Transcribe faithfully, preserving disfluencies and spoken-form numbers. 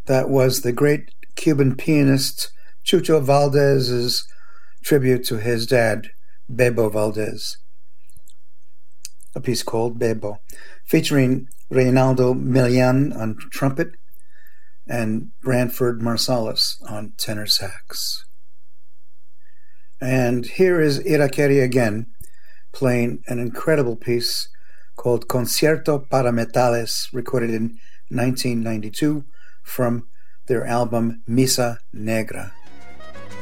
That was the great Cuban pianist Chucho Valdez's tribute to his dad, Bebo Valdez. A piece called Bebo, featuring Reynaldo Milian on trumpet and Branford Marsalis on tenor sax. And here is Irakere again, playing an incredible piece called Concierto para Metales, recorded in nineteen ninety-two from their album Misa Negra.